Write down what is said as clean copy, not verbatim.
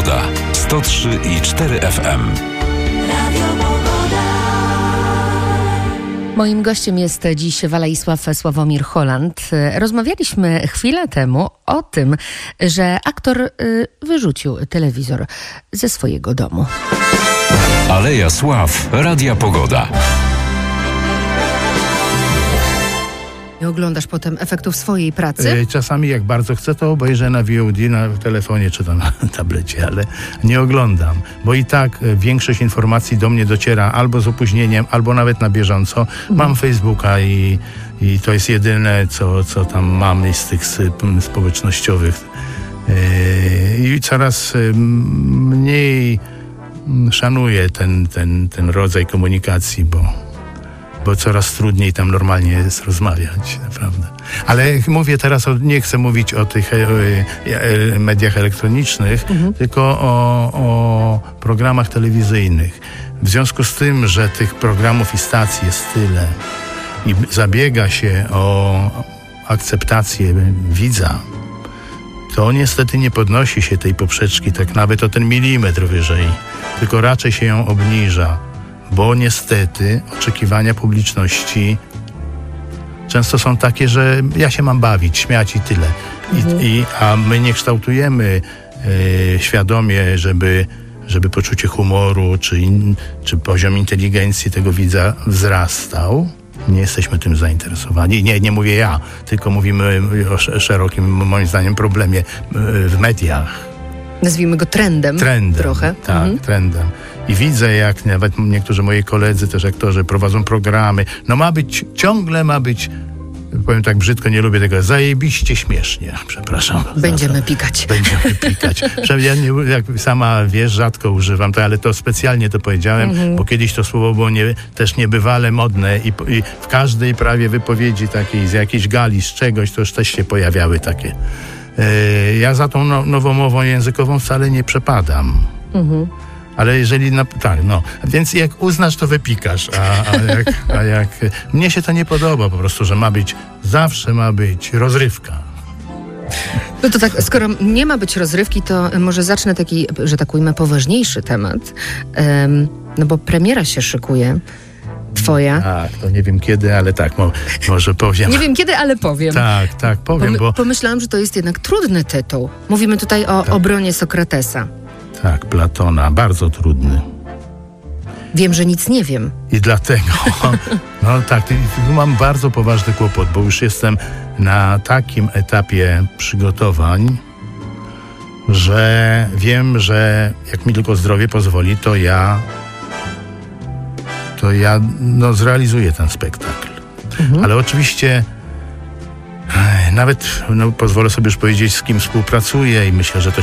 Pogoda. 103,4 FM. Moim gościem jest dziś Walaisław Sławomir Holland. Rozmawialiśmy chwilę temu o tym, że aktor wyrzucił telewizor ze swojego domu. Aleja Sław, Radia Pogoda. Nie oglądasz potem efektów swojej pracy? Czasami jak bardzo chcę, to obejrzę na VOD, na telefonie czy tam na tablecie, ale nie oglądam, bo i tak większość informacji do mnie dociera albo z opóźnieniem, albo nawet na bieżąco. Mam Facebooka i to jest jedyne, co tam mam z tych społecznościowych. I coraz mniej szanuję ten rodzaj komunikacji, bo coraz trudniej tam normalnie jest rozmawiać, naprawdę. Ale mówię teraz, nie chcę mówić o tych mediach elektronicznych, tylko o programach telewizyjnych. W związku z tym, że tych programów i stacji jest tyle i zabiega się o akceptację widza, to niestety nie podnosi się tej poprzeczki tak nawet o ten milimetr wyżej, tylko raczej się ją obniża. Bo niestety oczekiwania publiczności często są takie, że ja się mam bawić, śmiać i tyle. A my nie kształtujemy świadomie, żeby poczucie humoru czy poziom inteligencji tego widza wzrastał. Nie jesteśmy tym zainteresowani. Nie mówię ja, tylko mówimy o szerokim, moim zdaniem, problemie w mediach. Nazwijmy go trendem trochę. Tak, trendem. I widzę, jak nawet niektórzy moi koledzy, też aktorzy, prowadzą programy. Ciągle ma być, powiem tak brzydko, nie lubię tego, zajebiście śmiesznie. Przepraszam. Będziemy pikać. Ja jak sama wiesz, rzadko używam to, ale to specjalnie to powiedziałem, bo kiedyś to słowo było też niebywale modne i w każdej prawie wypowiedzi takiej, z jakiejś gali, z czegoś, to już też się pojawiały takie. Ja za tą nową mową językową wcale nie przepadam. Ale jeżeli... Więc jak uznasz, to wypikasz. A jak... Mnie się to nie podoba po prostu, że zawsze ma być rozrywka. No to tak, skoro nie ma być rozrywki, to może zacznę taki, że tak ujmę, poważniejszy temat. No bo premiera się szykuje. Twoja. Tak, to nie wiem kiedy, ale tak, może powiem. Nie wiem kiedy, ale powiem. Tak, powiem, bo... Pomyślałam, że to jest jednak trudny tytuł. Mówimy tutaj o obronie Sokratesa. Tak, Platona, bardzo trudny. Wiem, że nic nie wiem. I dlatego, tu mam bardzo poważny kłopot, bo już jestem na takim etapie przygotowań, że wiem, że jak mi tylko zdrowie pozwoli, to ja zrealizuję ten spektakl. Ale oczywiście nawet pozwolę sobie już powiedzieć, z kim współpracuję i myślę, że to